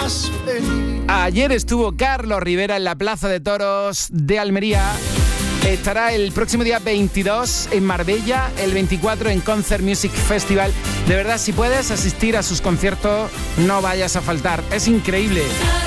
más feliz. Ayer estuvo Carlos Rivera en la Plaza de Toros de Almería. Estará el próximo día 22 en Marbella, el 24 en Concert Music Festival. De verdad, si puedes asistir a sus conciertos, no vayas a faltar. Es increíble.